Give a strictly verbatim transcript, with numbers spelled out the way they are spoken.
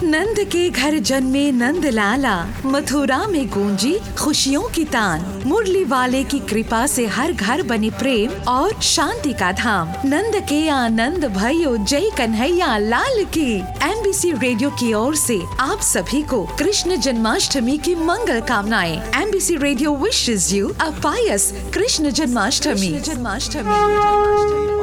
नंद के घर जन्मे नंद लाला, मथुरा में गूंजी खुशियों की तान। मुरली वाले की कृपा से हर घर बने प्रेम और शांति का धाम। नंद के आनंद भयो, जय कन्हैया लाल की। एमबीसी रेडियो की ओर से आप सभी को कृष्ण जन्माष्टमी की मंगल कामनाएं। MBC radio wishes you a Payas Krishna Janmashtami. Janmashtami.